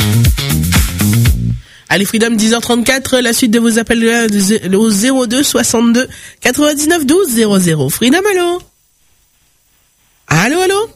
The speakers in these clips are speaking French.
Allez, Freedom, 10h34, la suite de vos appels au 02 62 99 12 00. Freedom, allô? Allô, allô?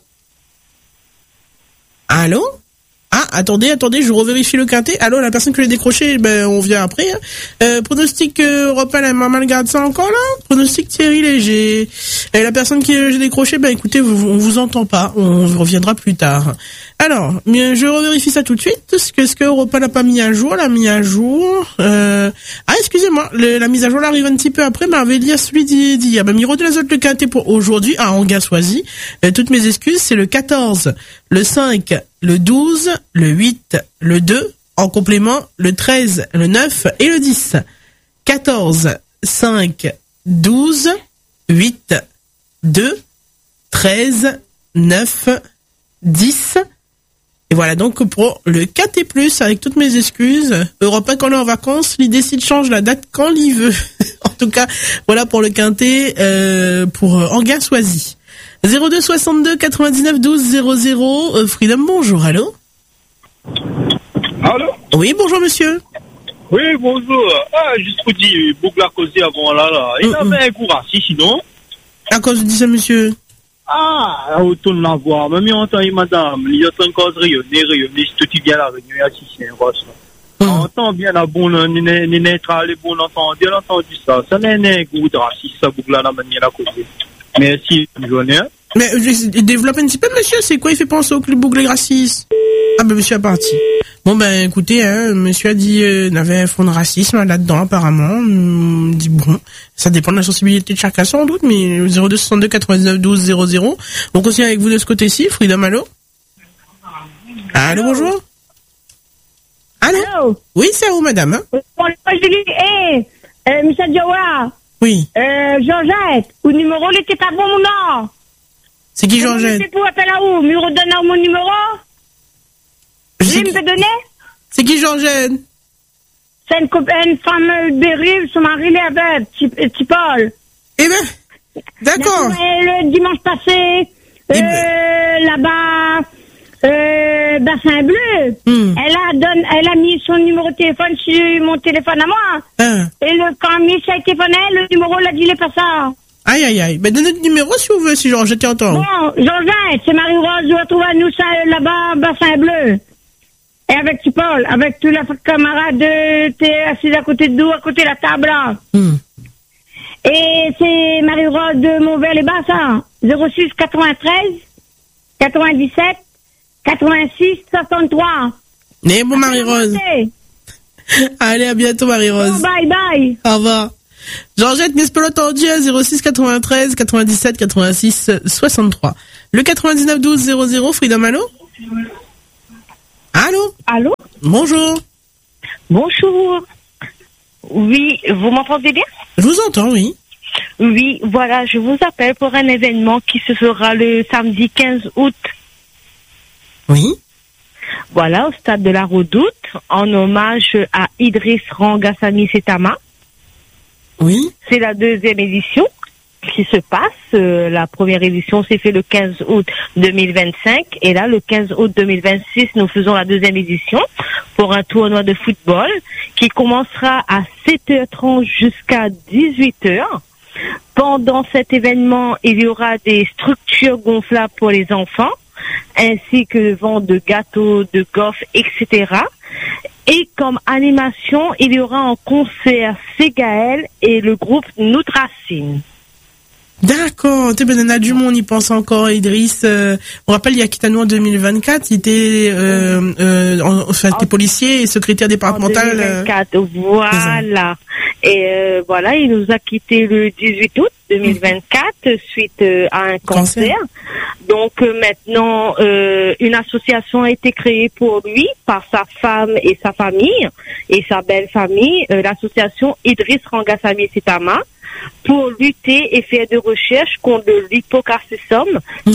Allô? Ah, attendez, je revérifie le quintet. Allô, la personne que j'ai décroché, on vient après. Pronostic Europe 1, la maman garde ça encore là. Pronostic Thierry Léger. Et la personne que j'ai décroché, écoutez, on vous entend pas. On reviendra plus tard. Alors, je revérifie ça tout de suite. Est-ce que Europe 1 n'a pas mis à jour? La mis à jour. Excusez-moi, la mise à jour là arrive un petit peu après, mais avait dit celui d'hier. Miro de l'Azote, le quintet pour aujourd'hui, à Angas-Soisy. Toutes mes excuses, c'est le 14, le 5, le 12, le 8, le 2, en complément, le 13, le 9 et le 10. 14, 5, 12, 8, 2, 13, 9, 10. Et voilà donc pour le quintet plus, avec toutes mes excuses. Europe 1 quand on est en vacances, il décide change la date quand il veut. En tout cas, voilà pour le quintet pour Angas-Soisy. 02 62 99 12 00. Freedom, bonjour, allô? Allô? Oui, bonjour monsieur. Oui, bonjour. Juste pour dire, beaucoup la causé avant là. Il avait un coup raciste, sinon. À cause de ça, monsieur? On tourne la voix. Même il entend, madame, il entend une cause rayonner, si tout est bien la réunion, c'est un roche. On entend bien la bonne, neutrale, les bons entend, bien entendu ça. Ça n'est un goût de raciste, ça, beaucoup là, la manière la causer. Merci, journée. Mais développe un petit peu, monsieur. C'est quoi il fait penser au club bouclé raciste? Ah monsieur est parti. Bon écoutez, monsieur a dit n'avait un fond de racisme là-dedans apparemment. Dit bon, ça dépend de la sensibilité de chacun sans doute, mais 02 62 99 12 00. On continue avec vous de ce côté-ci. Freedom, allô? Allô, bonjour. Allô? Oui, c'est où, madame? Michel Diawa. Oui. Georgette, au numéro, il était pas bon, mon nom. C'est qui, Georgette? C'est pour appeler à où? Me redonne mon numéro? Je me peux donner? C'est qui, Georgette? C'est une femme de son mari l'avait, petit Paul. Eh ben, d'accord. Le dimanche passé, là-bas, Bassin Bleu, elle a mis son numéro de téléphone sur mon téléphone à moi. Et quand Michel téléphonait, le numéro l'a dit, il est pas ça. Aïe, aïe, aïe. Donnez le numéro si vous voulez, si Georgette entend. Bon, Georgette, c'est Marie-Rose, je retrouve à nous ça là-bas, Bassin Bleu. Et avec tu Paul, avec tous les camarades, t'es assis à côté de nous, à côté de la table là. Et c'est Marie-Rose de Mauvais-les-Bas, ça. 06 93 97 86 63. Mais bon, Marie-Rose. Allez, à bientôt, Marie-Rose. Oh, bye bye. Au revoir. Georgette, Miss Pelot tendu à 06 93 97 86 63. Le 99 12 00, Freedom, allô? Allô? Allô? Bonjour. Bonjour. Oui, vous m'entendez bien? Je vous entends, oui. Oui, voilà, je vous appelle pour un événement qui se fera le samedi 15 août. Oui. Voilà, au stade de la Redoute, en hommage à Idriss Rangassamy Setama. Oui. C'est la deuxième édition qui se passe. La première édition s'est fait le 15 août 2025 et là, le 15 août 2026, nous faisons la deuxième édition pour un tournoi de football qui commencera à 7h30 jusqu'à 18h. Pendant cet événement, il y aura des structures gonflables pour les enfants, ainsi que vente de gâteaux, de gaufres, etc. Et comme animation, il y aura en concert Ségaël et le groupe Noutracine. D'accord, t'es ben du monde, on y pense encore, Idriss. On rappelle, il y a Kitano en 2024, il était était policier et secrétaire départemental. En 2024, voilà. Et voilà, il nous a quitté le 18 août 2024 suite à un cancer. Donc maintenant, une association a été créée pour lui par sa femme et sa famille et sa belle famille, l'association Idriss Rangassamy Setama, pour lutter et faire des recherches contre l'hypocarcinome.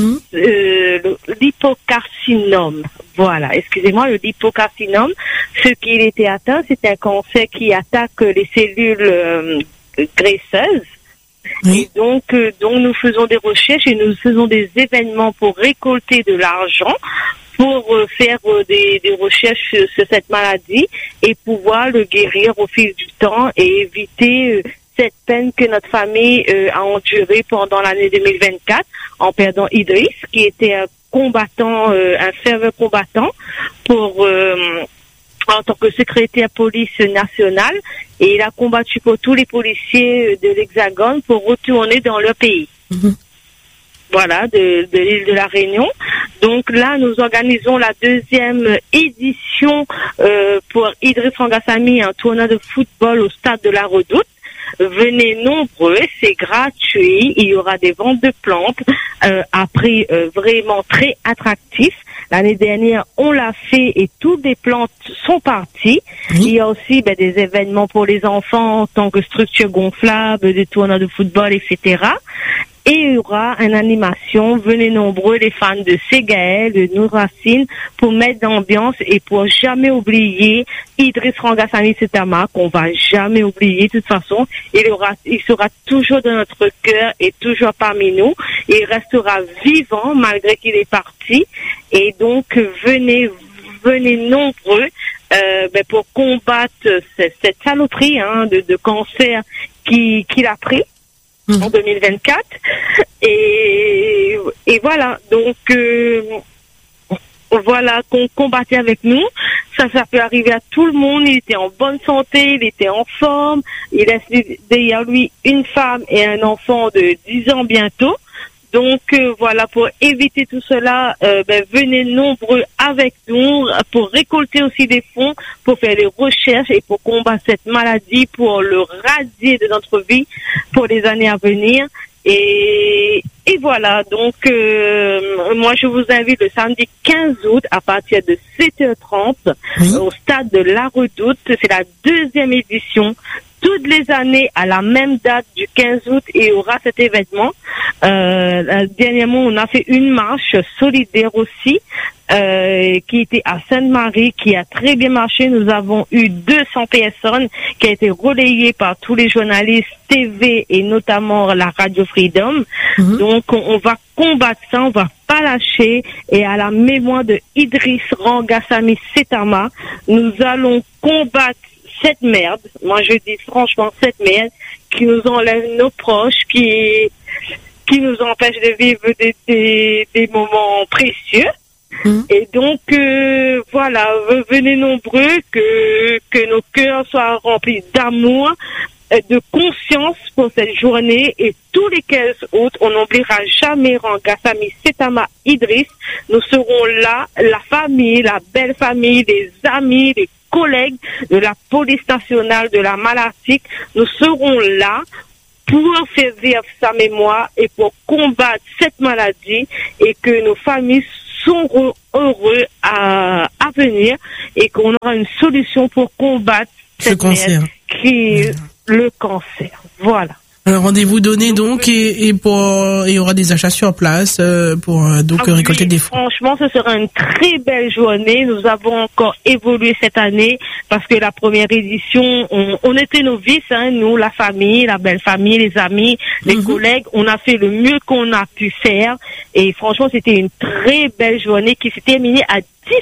L'hypocarcinome. Voilà, excusez-moi, le hypocarcinome. Ce qu'il était atteint, c'est un cancer qui attaque les cellules graisseuses. Oui. Et donc nous faisons des recherches et nous faisons des événements pour récolter de l'argent pour faire des recherches sur cette maladie et pouvoir le guérir au fil du temps et éviter cette peine que notre famille a endurée pendant l'année 2024 en perdant Idriss, qui était un combattant, un fervent combattant en tant que secrétaire police nationale, et il a combattu pour tous les policiers de l'Hexagone pour retourner dans leur pays. Voilà, de l'île de la Réunion. Donc là, nous organisons la 2e édition pour Idriss Rangassamy, un tournoi de football au stade de la Redoute. Venez nombreux, c'est gratuit, il y aura des ventes de plantes à prix vraiment très attractif. L'année dernière, on l'a fait et toutes les plantes sont parties. Il y a aussi des événements pour les enfants en tant que structure gonflable, des tournois de football, etc. Et il y aura une animation, venez nombreux, les fans de Ségaël, de Nourracine, pour mettre d'ambiance et pour jamais oublier Idriss Rangassamy Setama, qu'on va jamais oublier de toute façon. Il sera toujours dans notre cœur et toujours parmi nous. Il restera vivant malgré qu'il est parti. Et donc, venez nombreux pour combattre cette saloperie de cancer qu'il a pris en 2024 et voilà, donc voilà, qu'on combattait avec nous. Ça peut arriver à tout le monde. Il était en bonne santé, il était en forme, il laisse derrière lui une femme et un enfant de 10 ans bientôt. Donc voilà, pour éviter tout cela, venez nombreux avec nous pour récolter aussi des fonds, pour faire des recherches et pour combattre cette maladie, pour le radier de notre vie pour les années à venir. Et voilà, donc moi je vous invite le samedi 15 août à partir de 7h30 au stade de la Redoute. C'est la 2e édition. Toutes les années, à la même date du 15 août, il y aura cet événement. Dernièrement, on a fait une marche solidaire aussi, qui était à Sainte-Marie, qui a très bien marché. Nous avons eu 200 personnes qui a été relayées par tous les journalistes TV et notamment la Radio Freedom. Donc, on va combattre ça, on va pas lâcher. Et à la mémoire de Idriss Rangassamy Setama, nous allons combattre cette merde, moi je dis franchement cette merde, qui nous enlève nos proches, qui nous empêche de vivre des moments précieux. Et donc voilà, venez nombreux, que nos cœurs soient remplis d'amour, de conscience pour cette journée. Et tous les 15 août, on n'oubliera jamais Rangassamy Setama Idriss. Nous serons là, la famille, la belle famille, les amis, les collègues de la police nationale, de la Malartic. Nous serons là pour faire vivre sa mémoire et pour combattre cette maladie, et que nos familles sont heureux à venir, et qu'on aura une solution pour combattre cette cancer qui est le cancer. Voilà. Alors, rendez-vous donné donc, et il y aura des achats sur place pour récolter des fonds. Franchement, ce sera une très belle journée. Nous avons encore évolué cette année parce que la première édition, on était novices, nous, la famille, la belle famille, les amis, les collègues. On a fait le mieux qu'on a pu faire, et franchement, c'était une très belle journée qui s'est terminée à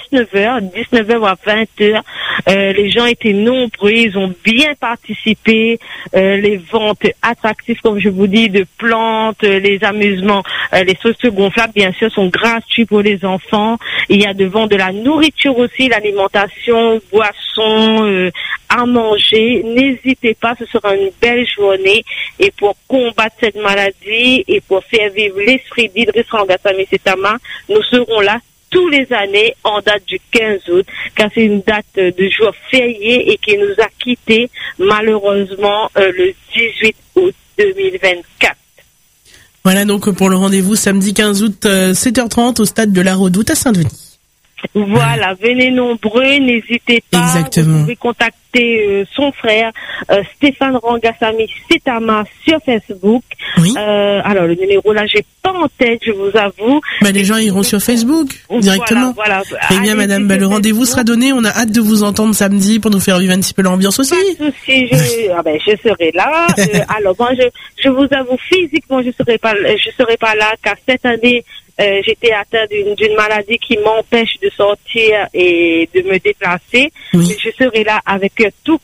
19h à 20h. Les gens étaient nombreux, ils ont bien participé. Les ventes attractives, comme je vous dis, de plantes, les amusements, les structures gonflables, bien sûr, sont gratuits pour les enfants. Il y a devant de la nourriture aussi, l'alimentation, boissons, à manger. N'hésitez pas, ce sera une belle journée. Et pour combattre cette maladie et pour faire vivre l'esprit d'Idriss Rangassamy Setama, nous serons là tous les années en date du 15 août, car c'est une date de jour férié et qui nous a quittés malheureusement le 18 août 2024. Voilà donc pour le rendez-vous samedi 15 août 7h30 au stade de la Redoute à Saint-Denis. Voilà, venez nombreux, n'hésitez pas. Exactement. Vous pouvez contacter son frère Stéphane Rangassamy Setama sur Facebook. Oui. Alors le numéro là, j'ai pas en tête, je vous avoue. Les gens iront sur Facebook directement. Voilà. Très bien, madame. Le rendez-vous sera donné. On a hâte de vous entendre samedi pour nous faire vivre un petit peu l'ambiance aussi. Pas de souci, je serai là. Alors moi, je vous avoue, physiquement, je serai pas là, car cette année, j'étais atteinte d'une maladie qui m'empêche de sortir et de me déplacer. Oui. Mais je serai là avec tout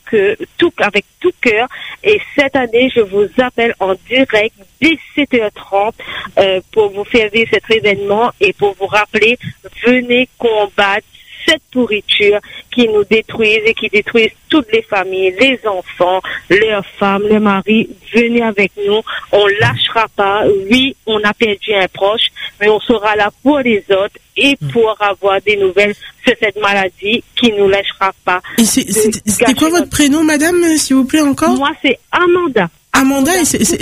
cœur. Et cette année, je vous appelle en direct dès 7h30 pour vous faire vivre cet événement et pour vous rappeler, venez combattre cette pourriture qui nous détruise et qui détruise toutes les familles, les enfants, leurs femmes, leurs maris. Venez avec nous, on lâchera pas. Oui, on a perdu un proche, mais on sera là pour les autres et pour avoir des nouvelles sur cette maladie qui nous lâchera pas. Et c'était quoi votre prénom, madame, s'il vous plaît, encore? Moi, c'est Amanda. Amanda,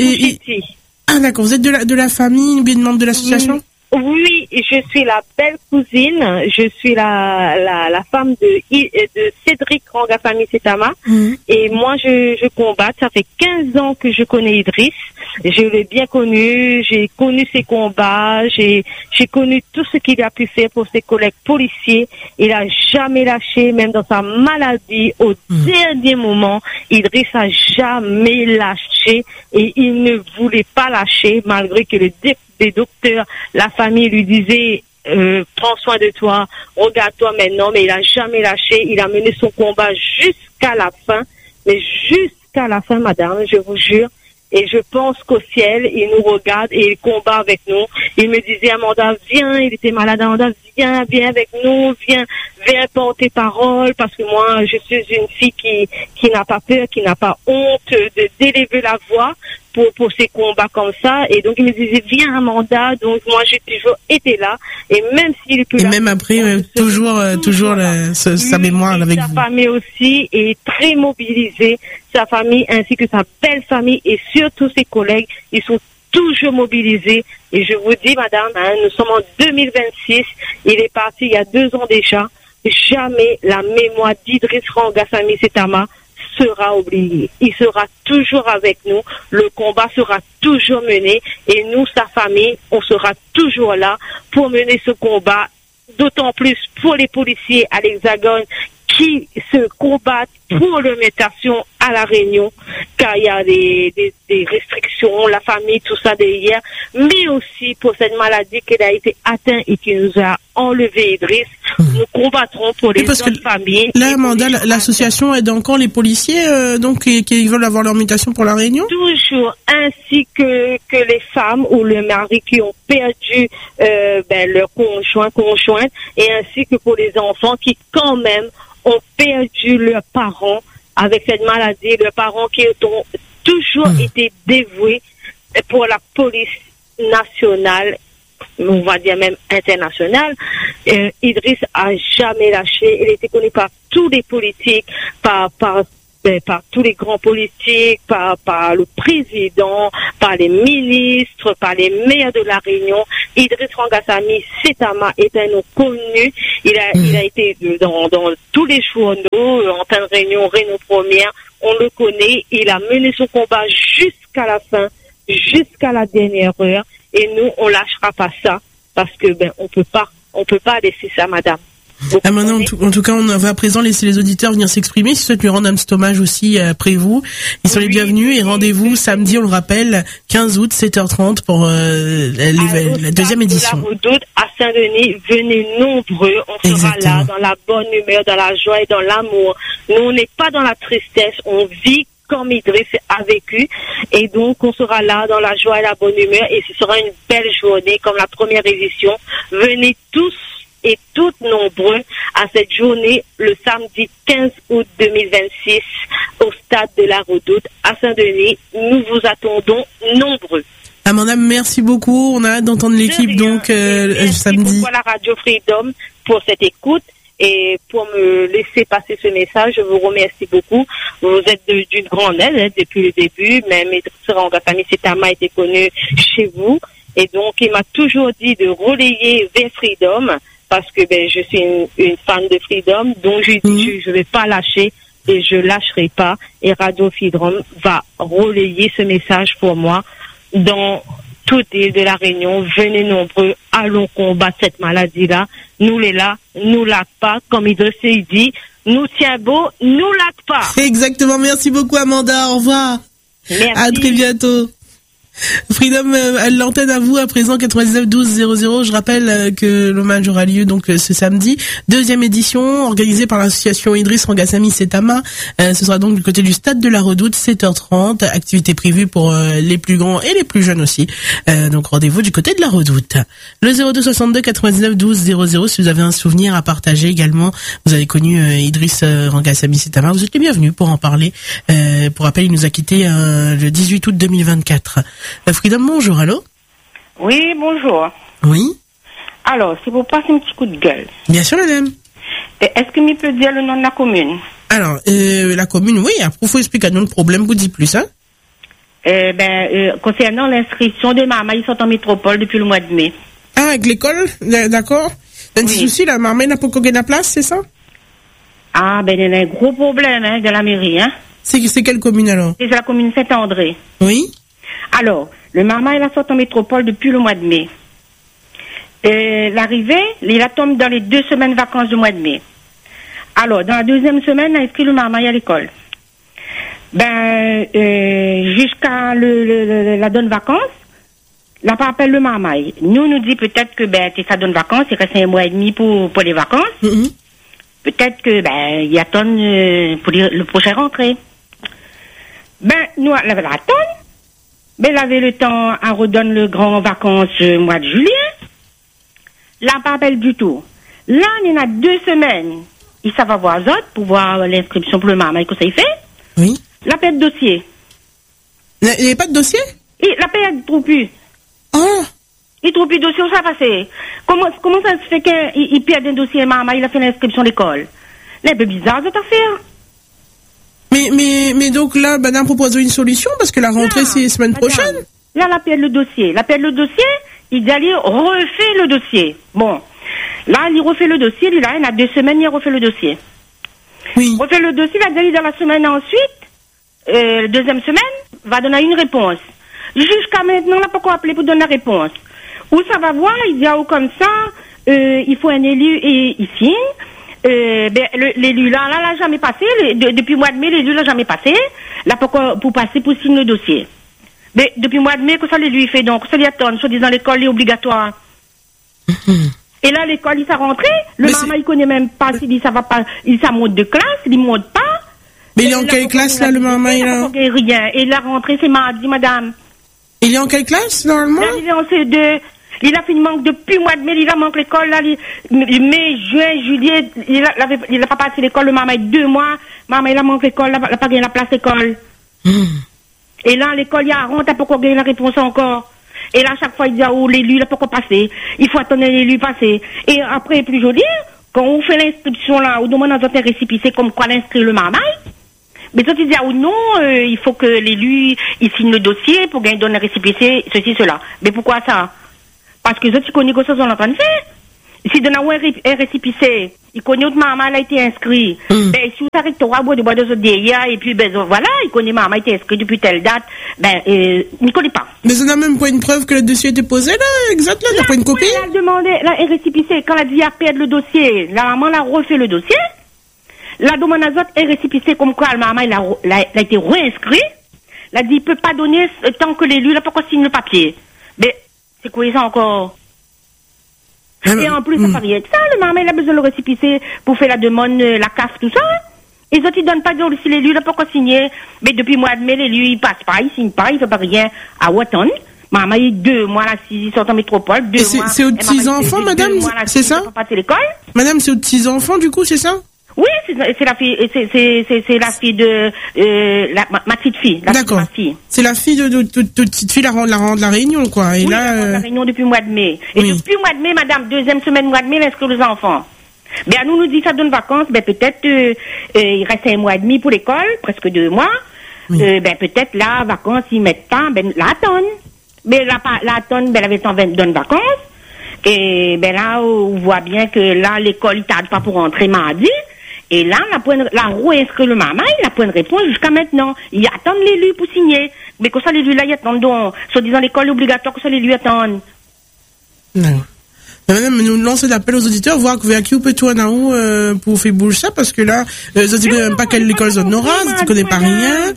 ah d'accord, vous êtes de la famille ou bien membre de l'association? Oui, je suis la belle cousine, je suis la femme de Cédric Rangasamy Setama. Et moi je combatte, ça fait 15 ans que je connais Idriss, je l'ai bien connu, j'ai connu ses combats, j'ai connu tout ce qu'il a pu faire pour ses collègues policiers. Il a jamais lâché, même dans sa maladie, au dernier moment, Idriss a jamais lâché et il ne voulait pas lâcher malgré que les docteurs, la famille lui disaient prends soin de toi, regarde-toi maintenant, mais il a jamais lâché, il a mené son combat jusqu'à la fin, mais jusqu'à la fin, madame, je vous jure. Et je pense qu'au ciel, il nous regarde et il combat avec nous. Il me disait, Amanda, viens, il était malade, Amanda, viens avec nous, viens porter parole, parce que moi, je suis une fille qui n'a pas peur, qui n'a pas honte d'élever la voix pour ces combats comme ça. Et donc, il me disait, viens, Amanda. Donc, moi, j'ai toujours été là. Et même s'il peut... Et même après, toujours sa mémoire avec vous. Sa famille aussi est très mobilisée. Sa famille ainsi que sa belle famille et surtout ses collègues, ils sont toujours mobilisés. Et je vous dis, madame, nous sommes en 2026. Il est parti il y a 2 ans déjà. Jamais la mémoire d'Idriss Rangasamy Setama sera oubliée. Il sera toujours avec nous. Le combat sera toujours mené. Et nous, sa famille, on sera toujours là pour mener ce combat. D'autant plus pour les policiers à l'Hexagone qui se combattent pour leur mutation à La Réunion, car il y a des restrictions, la famille, tout ça derrière, mais aussi pour cette maladie qui a été atteinte et qui nous a enlevé Idriss. Nous combattrons pour les autres familles. Là, Amanda, l'association aide encore les policiers donc qui veulent avoir leur mutation pour La Réunion? Toujours, ainsi que les femmes ou les maris qui ont perdu leur conjointe, et ainsi que pour les enfants qui quand même ont perdu leurs parents avec cette maladie, leurs parents qui ont toujours été dévoués pour la police nationale, on va dire même internationale. Idriss a jamais lâché. Il était connu par tous les politiques, par tous les grands politiques, par le président, par les ministres, par les maires de La Réunion. Idriss Rangasamy Setama est un nom connu. Il a été dans tous les journaux, en pleine Réunion, Réunion Première. On le connaît. Il a mené son combat jusqu'à la fin, jusqu'à la dernière heure. Et nous, on lâchera pas ça parce que on peut pas laisser ça, madame. Ah, maintenant, en tout cas, on va à présent laisser les auditeurs venir s'exprimer. Si vous souhaitez lui rendre un petit hommage aussi après vous, ils sont les bienvenus. Et rendez-vous samedi, on le rappelle, 15 août, 7h30 pour la deuxième édition. La Redoute à Saint-Denis, venez nombreux. On sera là dans la bonne humeur, dans la joie et dans l'amour. Nous, on n'est pas dans la tristesse. On vit comme Idriss a vécu. Et donc, on sera là dans la joie et la bonne humeur. Et ce sera une belle journée comme la première édition. Venez tous et toutes nombreux à cette journée le samedi 15 août 2026 au stade de la Redoute à Saint-Denis. Nous vous attendons nombreux. Amanda, merci beaucoup. On a hâte d'entendre l'équipe donc samedi. Merci beaucoup à la Radio Freedom pour cette écoute et pour me laisser passer ce message. Je vous remercie beaucoup. Vous êtes d'une grande aide depuis le début. Même Idriss Rangasamy Setama a été connu chez vous. Et donc, il m'a toujours dit de relayer vers Freedom parce que je suis une fan de Freedom. Donc, je dis je vais pas lâcher et je lâcherai pas. Et Radio Freedom va relayer ce message pour moi dans toute l'île de La Réunion. Venez nombreux, allons combattre cette maladie-là. Nous les là, nous lâche pas. Comme Idriss dit, nous tient beau, nous lâche pas. Exactement. Merci beaucoup, Amanda. Au revoir. Merci. À très bientôt. Freedom, l'antenne à vous à présent 99 12 00. Je rappelle que l'hommage aura lieu donc ce samedi. Deuxième édition organisée par l'association Idriss Rangassamy Setama. Ce sera donc du côté du stade de la Redoute, 7h30. Activité prévue pour les plus grands et les plus jeunes aussi. Donc rendez-vous du côté de la Redoute. Le 02 62 99 12 00. Si vous avez un souvenir à partager également, vous avez connu Idriss Rangassamy Setama. Vous êtes les bienvenus pour en parler. Pour rappel, il nous a quitté le 18 août 2024. Freedom, bonjour, allô? Oui, bonjour. Oui? Alors, c'est pour passer un petit coup de gueule. Bien sûr, madame. Est-ce que tu peux dire le nom de la commune? Alors, la commune, oui, après, il faut expliquer nous le problème, vous dites plus, hein? Concernant l'inscription des mamans, ils sont en métropole depuis le mois de mai. Ah, avec l'école? D'accord. Un petit souci, la maman n'a pas gagné la place, c'est ça? Ah, il y a un gros problème, hein, de la mairie, hein. C'est quelle commune, alors? C'est la commune Saint-André. Oui? Alors, le maman, il a sorti en métropole depuis le mois de mai. L'arrivée, il a tombé dans les 2 semaines de vacances du mois de mai. Alors, dans la deuxième semaine, il a inscrit le maman à l'école. Jusqu'à la donne vacances, là, pas appelle le maman. Nous dit peut-être que, ça donne vacances, il reste 1 mois et demi pour les vacances. Mm-hmm. Peut-être que, il attend pour le prochain rentrée. Nous, on avait l'attendre. Il avait le temps à redonner le grand vacances mois de juillet. Là, pas appel du tout. Là, il y en a 2 semaines. Il va voir autres pour voir l'inscription pour le maman. Qu'est-ce qu'il fait? Oui. La paie de dossier. Il n'y a pas de dossier? La paie ne trouve plus. Ah. Il trouve plus de dossier, où ça passe? Comment ça se fait qu'il perd un dossier maman, il a fait l'inscription à l'école? C'est un peu bizarre cette affaire. Mais donc là, madame propose une solution parce que la rentrée c'est la semaine prochaine. Là, la perd le dossier. Il dit aller refait le dossier. Bon. Là, il refait le dossier, il a 2 semaines, il refait le dossier. Oui. Refait le dossier, il a dit dans la semaine ensuite, deuxième semaine, va donner une réponse. Jusqu'à maintenant, on n'a pas encore appelé pour donner la réponse. Où ça va voir, il dit comme ça, il faut un élu et il signe. L'élu là, l'a jamais passé. Depuis le mois de mai, l'élu l'a jamais passé. Là, pour passer, pour signer le dossier. Mais depuis le mois de mai, que ça l'élu fait donc? Ça lui attend, soi-disant l'école est obligatoire. Et là, l'école, il s'est rentré. Le maman, il connaît même pas s'il ça va pas, il ça monte de classe, il monte pas. Mais il est en quelle classe, là, le maman, il a? Rien. Et la rentrée, c'est mardi, madame. Il est en quelle classe, normalement? Là, il est en C2. Il a fait une manque depuis le mois de mai, il a manqué l'école, là, mai, juin, juillet, il a pas passé l'école, le maman, 2 mois, maman, il a manqué l'école, il a pas gagné la place d'école. Et là, l'école, il y a honte, il n'a pas encore gagné la réponse encore. Et là, chaque fois, il dit, l'élu, il n'a pas encore passé. Il faut attendre l'élu passer. Et après, plus joli, quand on fait l'inscription, là, on demande à notre récipicé comme quoi l'inscrire le maman. Mais toi, tu dis, non, il faut que l'élu, il signe le dossier pour gagner donner récipicé, ceci, cela. Mais pourquoi ça? Parce que tu connais que ça, on est en train de faire. Si donne un récipicé, il connaît que maman a été inscrit. Si vous arrêtez de boire de autres derrière, et puis, voilà, il connaît maman a été inscrit depuis telle date, il ne connaît pas. Mais ça n'a même pas une preuve que le dossier était posé, là, exact, là, t'as pas une copie? Elle a demandé, là, un récipicé, quand elle a dit à perdre le dossier, la maman a refait le dossier. La demande à autres est récipicé comme quoi la maman, il a été réinscrit. Elle a dit, il peut pas donner tant que l'élu n'a pas encore signé le papier. Mais, c'est quoi ça encore? Et en plus, ça fait rien que ça. Le maman, il a besoin de le récipicé pour faire la demande, la CAF, tout ça. Et autres, ils donnent pas de si l'élu n'a pas encore signé. Mais depuis le mois de mai, l'élu, il passe pas, il signe pas, il fait pas rien à Watton. Maman, il y a 2 mois là, ils sont en métropole, 2 mois. C'est aux petits enfants, madame? C'est ça? Madame, c'est aux petits enfants, du coup, c'est ça? Oui, c'est la fille, c'est la fille de ma petite fille. D'accord. C'est la fille de petite fille la Réunion, quoi. Et oui, là, la Réunion depuis le mois de mai. Et depuis le mois de mai, madame, deuxième semaine du mois de mai, elle inscrit les enfants. Mais à nous dit ça donne vacances, peut-être il reste 1 mois et demi pour l'école, presque 2 mois. Oui. Peut-être là, vacances, ils mettent pas, la attendent. Mais la attendent, elle avait le temps de vacances. Et là, on voit bien que là, l'école, il tarde pas pour rentrer mardi. Et là, la roue inscrit le maman, il n'a pas une réponse jusqu'à maintenant. Il attend l'élu pour signer. Mais que ça, l'élu là, il attend donc. Soit disant l'école obligatoire, que ça, l'élu attend. Non. Madame, nous lancer l'appel aux auditeurs, voir vers qui on peut tout en haut pour faire bouger ça, parce que là, je ne sais même pas quelle école zone aura, je ne connais pas rien.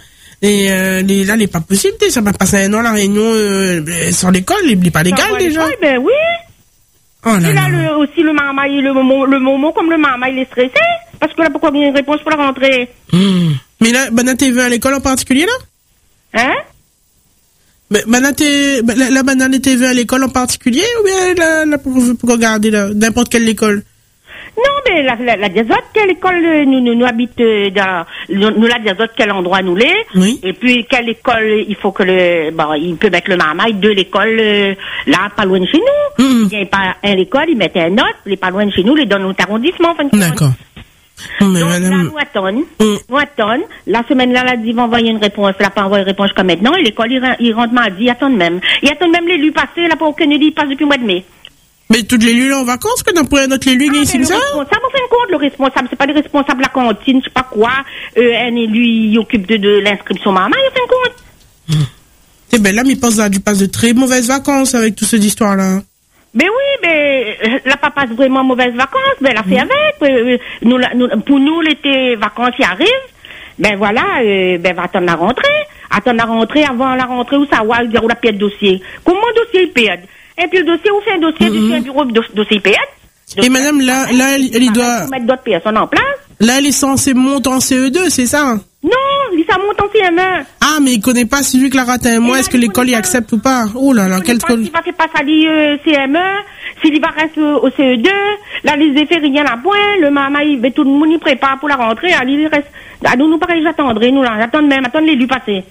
Et là, n'est pas possible. Ça va passer un an à la Réunion sans l'école. Il n'est pas légal déjà. Ben oui. Oh là et là, là. aussi le maman, le momo comme le maman, il est stressé. Parce que là, pourquoi il y a une réponse pour la rentrée? Mais là, Bana, t'es vu à l'école en particulier, là? Hein? Bana, la banane était vue à l'école en particulier ou bien là pour regarder là, n'importe quelle école? Non, mais la diazote, quelle école nous habite dans, nous la diazote, quel endroit nous l'est. Oui. Et puis, quelle école, il faut que il peut mettre le marmaille de l'école, là, pas loin de chez nous. Il vient pas à l'école, il mettait un autre, il est pas loin de chez nous, il est dans notre arrondissement, D'accord. Mais donc madame... là, nous attendons. La semaine là, il va envoyer une réponse. Il n'a pas envoyé une réponse comme maintenant. Et l'école, il rentre mardi, il attend même. Il attend même l'élu passé, là, pour aucun élu, il passe depuis le mois de mai. Mais toutes les élus en vacances, que dans notre élu, il est ici, ça? Le responsable, en fin de compte, le responsable, c'est pas le responsable de la cantine, je sais pas quoi. Un élu, il occupe de l'inscription maman, en fin de compte. Eh ben là, il passe de très mauvaises vacances avec toute cette histoire-là. Ben oui, mais la pas passe vraiment mauvaises vacances, ben la fait avec. Pour nous, l'été vacances y arrivent. Ben voilà, ben va attendre la rentrée. Attendre la rentrée avant la rentrée où ça va, où la pièce de dossier. Comment dossier il perd? Et puis le dossier, où fait un dossier, depuis un bureau de dossier il perd. Et madame, là, elle doit... mettre d'autres personnes en place. Là, elle est censée monter en CE2, c'est ça? Non, ça monte en CM1. Ah, mais il connaît pas celui qui l'a raté un mois. Est-ce que l'école y accepte ou pas? Oh là là, quelle école? S'il va faire pas ça CM1, s'il va rester au CE2, là, les effets, rien à point, le maman, tout le monde y prépare pour la rentrée, il reste, nous, pareil, j'attendrai, nous, là, j'attends l'élu passer.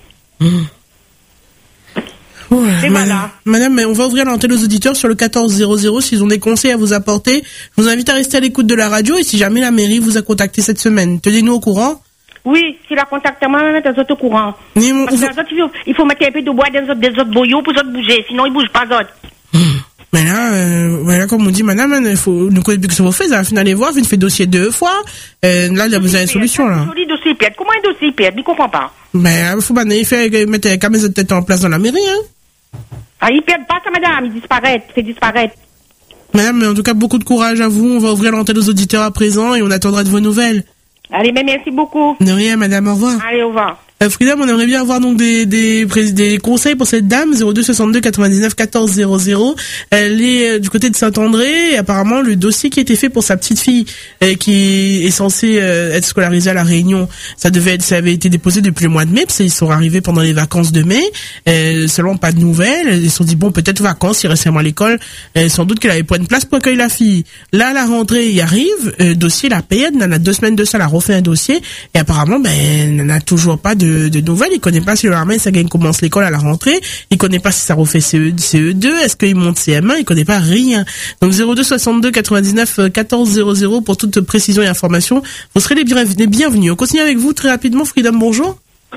Ouais, madame, mais on va ouvrir l'antenne aux auditeurs sur le 1400 s'ils ont des conseils à vous apporter. Je vous invite à rester à l'écoute de la radio et si jamais la mairie vous a contacté cette semaine, tenez-nous au courant. Oui, si la contacte moi, mettre les autres au courant. Parce que il faut mettre un peu de bois dans des autres boyaux pour les autres bouger, sinon ils bougent pas d'autres. Mais là, voilà, comme on dit, madame, il faut nous connaître plus que ça vous fait, ça va finir aller voir, vous fait dossier 2 fois. Là, il y a besoin d'une solution, là. Dossier perd. Comment un dossier perd? Je comprends pas. Mais, il faut pas, mettre la caméra de tête en place dans la mairie, hein. Ah, ils perdent pas ça, madame, ils disparaissent, fait disparaître. Madame, mais en tout cas, beaucoup de courage à vous, on va ouvrir l'antenne aux auditeurs à présent et on attendra de vos nouvelles. Allez, mais merci beaucoup. De rien, madame, au revoir. Allez, au revoir. Frida, on aimerait bien avoir donc des conseils pour cette dame, 02 62 99 14 00. Elle est du côté de Saint-André et apparemment le dossier qui a été fait pour sa petite fille qui est censée être scolarisée à La Réunion, ça avait été déposé depuis le mois de mai parce qu'ils sont arrivés pendant les vacances de mai. Seulement pas de nouvelles. Ils se sont dit bon, peut-être vacances, il reste à l'école. Sans doute qu'elle avait pas une place pour accueillir la fille. Là, la rentrée y arrive, dossier la paye, elle a 2 semaines de ça, elle a refait un dossier et apparemment elle n'a toujours pas de nouvelles. Il connaît pas si le Armée ça commence l'école à la rentrée. Il connaît pas si ça refait CE2. Est-ce qu'il monte CM1? Il connaît pas rien. Donc 02 62 99 14 00 pour toute précision et information. Vous serez les bienvenus. On continue avec vous très rapidement. Freedom, bonjour.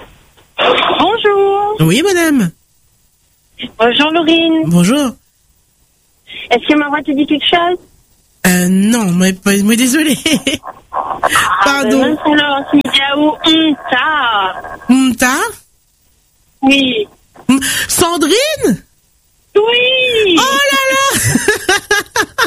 Bonjour. Oui, madame. Bonjour, Laurine. Bonjour. Est-ce que ma voix te dit quelque chose? Non, mais désolé. Pardon. Alors, c'est Mta? Oui. Sandrine? Oui. Oh là là.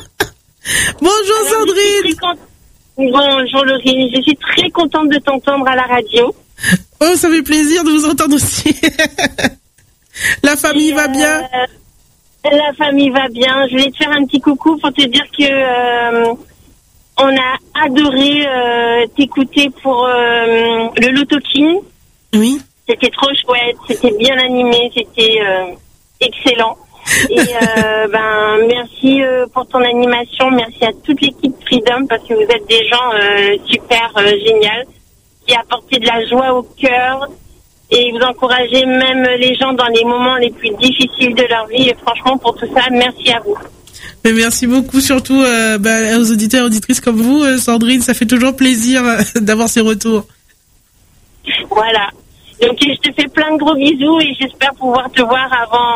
Bonjour, Sandrine. Bonjour, Laurine. Je suis très contente de t'entendre à la radio. Oh, ça fait plaisir de vous entendre aussi. La famille va bien? La famille va bien. Je voulais te faire un petit coucou pour te dire que on a adoré t'écouter pour le Loto King. Oui. C'était trop chouette, c'était bien animé, c'était excellent. Et merci pour ton animation, merci à toute l'équipe Freedom parce que vous êtes des gens super géniaux qui apportez de la joie au cœur. Et vous encouragez même les gens dans les moments les plus difficiles de leur vie. Et franchement, pour tout ça, merci à vous. Mais merci beaucoup, surtout aux auditeurs et auditrices comme vous, Sandrine. Ça fait toujours plaisir d'avoir ces retours. Voilà. Donc, je te fais plein de gros bisous et j'espère pouvoir te voir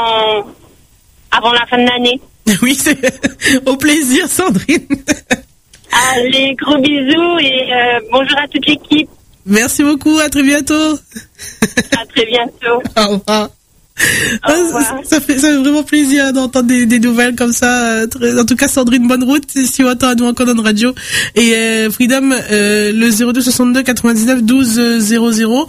avant la fin de l'année. Oui, c'est au plaisir, Sandrine. Allez, gros bisous et bonjour à toute l'équipe. Merci beaucoup, à très bientôt. À très bientôt. Au revoir. Ça fait vraiment plaisir d'entendre des nouvelles comme ça. En tout cas, Sandrine, bonne route si vous entendez encore dans radio. Et Freedom, le 02 62 99 12 00.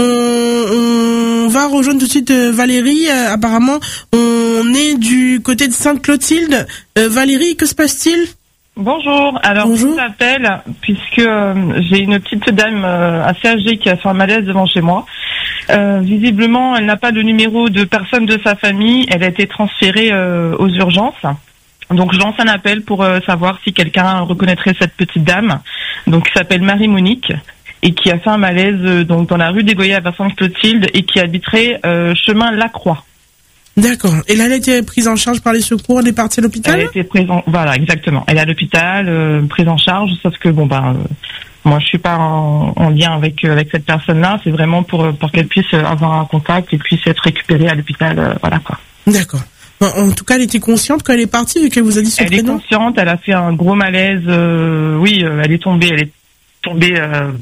On va rejoindre tout de suite Valérie. Apparemment, on est du côté de Sainte-Clotilde. Valérie, que se passe-t-il? Bonjour. Alors, je vous appelle puisque j'ai une petite dame assez âgée qui a fait un malaise devant chez moi. Visiblement, elle n'a pas de numéro de personne de sa famille. Elle a été transférée aux urgences. Donc, je lance un appel pour savoir si quelqu'un reconnaîtrait cette petite dame. Donc, qui s'appelle Marie-Monique et qui a fait un malaise donc dans la rue des Goyers à Sainte-Clotilde et qui habiterait chemin Lacroix. D'accord. Et là, elle a été prise en charge par les secours, elle est partie à l'hôpital? Elle a été prise voilà, exactement. Elle est à l'hôpital, prise en charge, sauf que moi je suis pas en lien avec cette personne-là, c'est vraiment pour qu'elle puisse avoir un contact et puisse être récupérée à l'hôpital, voilà quoi. D'accord. En tout cas, elle était consciente quand elle est partie, vu qu'elle vous a dit son prénom? Elle est consciente, elle a fait un gros malaise, elle est tombée, elle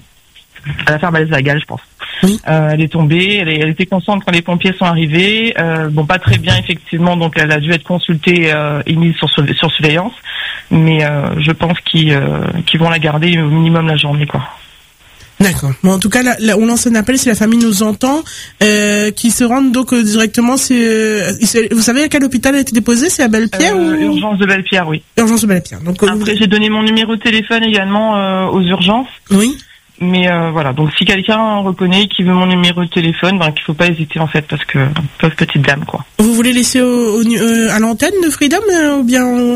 a fait un malaise vagal, je pense. Oui. Elle est tombée, elle était consciente quand les pompiers sont arrivés. Pas très bien effectivement, donc elle a dû être consultée et mise sur surveillance. Mais je pense qu'ils vont la garder au minimum la journée, quoi. D'accord. Bon, en tout cas, là, on lance un appel si la famille nous entend, qui se rendent donc directement. Vous savez à quel hôpital elle a été déposée? C'est à Belle-Pierre ou Urgence de Belle-Pierre, oui. Urgence de Belle-Pierre. Donc après, j'ai donné mon numéro de téléphone également aux urgences. Oui. Mais voilà, donc si quelqu'un reconnaît qui veut mon numéro de téléphone, qu'il faut pas hésiter en fait, parce que pauvre petite dame, quoi. Vous voulez laisser à l'antenne de Freedom ou bien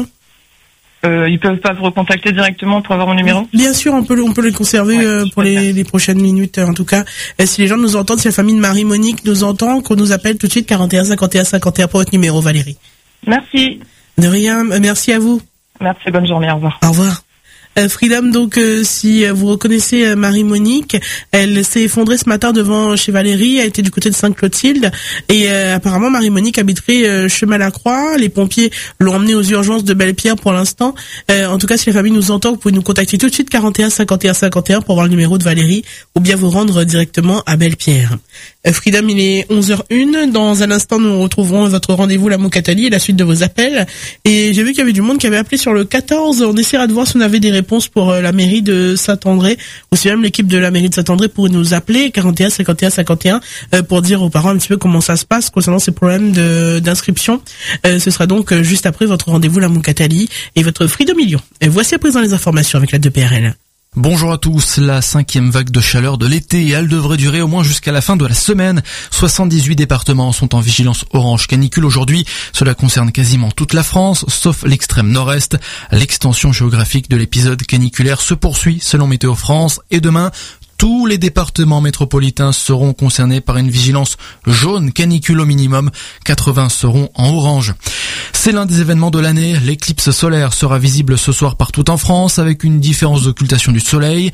ils peuvent pas vous recontacter directement pour avoir mon numéro? Bien sûr, on peut le conserver pour les prochaines minutes. En tout cas, si les gens nous entendent, si la famille de Marie-Monique nous entend, qu'on nous appelle tout de suite 41 51 51 pour votre numéro, Valérie. Merci. De rien, merci à vous. Merci, bonne journée, au revoir. Au revoir. Freedom, donc si vous reconnaissez Marie-Monique, elle s'est effondrée ce matin devant chez Valérie, elle était du côté de Sainte-Clotilde et apparemment Marie-Monique habiterait chemin Lacroix. Les pompiers l'ont emmenée aux urgences de Belle-Pierre pour l'instant. En tout cas, si la famille nous entend, vous pouvez nous contacter tout de suite 41 51 51 pour avoir le numéro de Valérie ou bien vous rendre directement à Belle-Pierre. Freedom, il est 11h01. Dans un instant, nous retrouverons votre rendez-vous la Moukatali et la suite de vos appels. Et j'ai vu qu'il y avait du monde qui avait appelé sur le 14. On essaiera de voir si on avait des réponses pour la mairie de Saint-André, ou si même l'équipe de la mairie de Saint-André pourrait nous appeler 41 51 51 pour dire aux parents un petit peu comment ça se passe concernant ces problèmes d'inscription. Ce sera donc juste après votre rendez-vous la Moukatali et votre Freedom Million. Et voici à présent les informations avec la 2PRL. Bonjour à tous, la 5e vague de chaleur de l'été, elle devrait durer au moins jusqu'à la fin de la semaine. 78 départements sont en vigilance orange canicule aujourd'hui. Cela concerne quasiment toute la France, sauf l'extrême nord-est. L'extension géographique de l'épisode caniculaire se poursuit selon Météo France et demain, tous les départements métropolitains seront concernés par une vigilance jaune canicule au minimum. 80 seront en orange. C'est l'un des événements de l'année. L'éclipse solaire sera visible ce soir partout en France avec une différence d'occultation du soleil.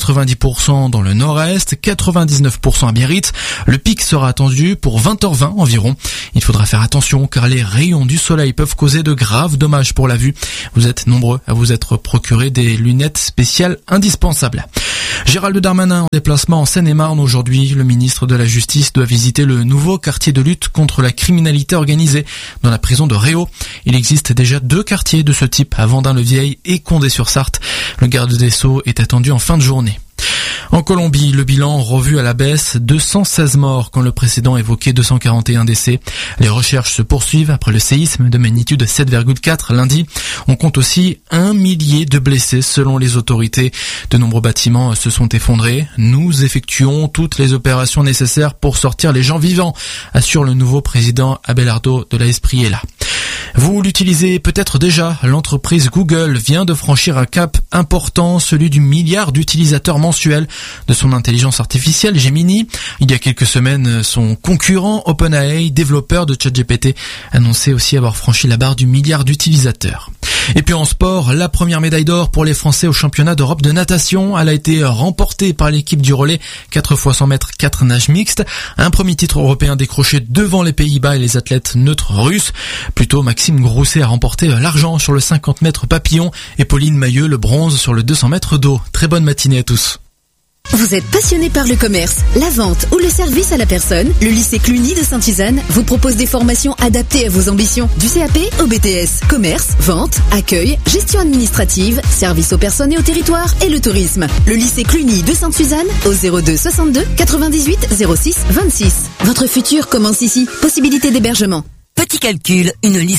90% dans le nord-est, 99% à Biarritz. Le pic sera attendu pour 20h20 environ. Il faudra faire attention car les rayons du soleil peuvent causer de graves dommages pour la vue. Vous êtes nombreux à vous être procuré des lunettes spéciales indispensables. Gérald Darmanin en déplacement en Seine-et-Marne aujourd'hui. Le ministre de la Justice doit visiter le nouveau quartier de lutte contre la criminalité organisée dans la prison de Réau. Il existe déjà 2 quartiers de ce type à Vendin-le-Vieil et Condé-sur-Sarthe. Le garde des Sceaux est attendu en fin de journée. En Colombie, le bilan revu à la baisse, 216 morts quand le précédent évoquait 241 décès. Les recherches se poursuivent après le séisme de magnitude 7,4 lundi. On compte aussi 1 millier de blessés selon les autorités. De nombreux bâtiments se sont effondrés. Nous effectuons toutes les opérations nécessaires pour sortir les gens vivants, assure le nouveau président Abelardo de la Espriella. Vous l'utilisez peut-être déjà, l'entreprise Google vient de franchir un cap important, celui du milliard d'utilisateurs mensuels de son intelligence artificielle Gemini. Il y a quelques semaines, son concurrent OpenAI, développeur de ChatGPT, annonçait aussi avoir franchi la barre du milliard d'utilisateurs. Et puis en sport, la première médaille d'or pour les Français au championnat d'Europe de natation. Elle a été remportée par l'équipe du relais 4 x 100 mètres 4 nages mixtes. Un premier titre européen décroché devant les Pays-Bas et les athlètes neutres russes. Plutôt Maxime Grousset a remporté l'argent sur le 50 mètres papillon et Pauline Mailleux le bronze sur le 200 mètres d'eau. Très bonne matinée à tous. Vous êtes passionné par le commerce, la vente ou le service à la personne? Le lycée Cluny de Sainte-Suzanne vous propose des formations adaptées à vos ambitions. Du CAP au BTS, commerce, vente, accueil, gestion administrative, service aux personnes et aux territoires et le tourisme. Le lycée Cluny de Sainte-Suzanne au 02 62 98 06 26. Votre futur commence ici. Possibilité d'hébergement. Petit calcul, une liste